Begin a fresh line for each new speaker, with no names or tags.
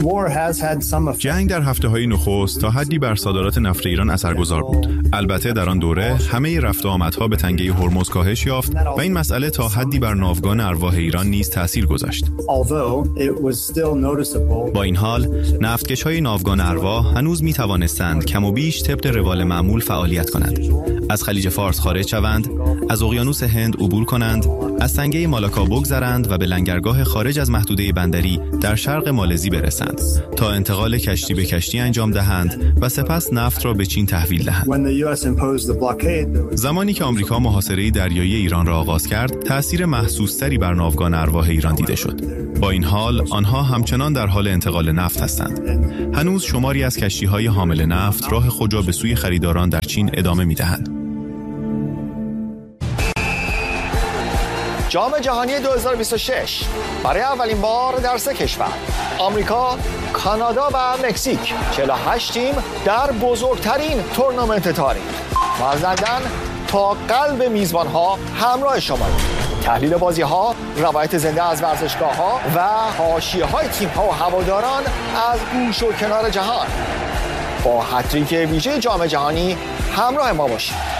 جنگ در هفته‌های نخست تا حدی بر صادرات نفت ایران اثرگذار بود. البته در آن دوره همه رفت و آمدها به تنگه هرمز کاهش یافت و این مسئله تا حدی بر ناوگان ارواح ایران نیز تأثیر گذاشت. با این حال نفتکش‌های ناوگان ارواح هنوز می‌توانستند کم و بیش طبق روال معمول فعالیت کنند. از خلیج فارس خارج شوند، از اقیانوس هند عبور کنند، از تنگه مالاکا بگذرند و به لنگرگاه خارج از محدوده بندری در شرق مالزی برسند تا انتقال کشتی به کشتی انجام دهند و سپس نفت را به چین تحویل دهند. زمانی که آمریکا محاصره دریایی ایران را آغاز کرد، تأثیر محسوس‌تری بر ناوگان ارواح ایران دیده شد. با این حال آنها همچنان در حال انتقال نفت هستند. هنوز شماری از کشتی‌های حامل نفت راه خود را به سوی خریداران در چین ادامه می‌دهند.
جام جهانی 2026 برای اولین بار در 3 کشور، آمریکا، کانادا و مکزیک، 48 تیم در بزرگترین تورنمنت تاریخ. ما از لندن تا قلب میزبان‌ها همراه شما. تحلیل بازی‌ها، روایت زنده از ورزشگاه‌ها و حاشیه‌های تیم‌ها و هواداران از گوش و کنار جهان. با هتریک ویژه جام جهانی همراه ما باشید.